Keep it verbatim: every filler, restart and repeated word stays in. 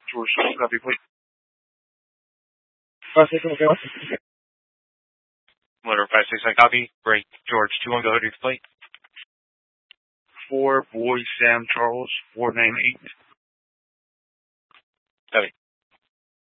George, copy, please. Five six, okay. Motor five six, I copy. Break. George two one, go ahead with your plate. Four, boy, Sam, Charles, four nine eight. Copy.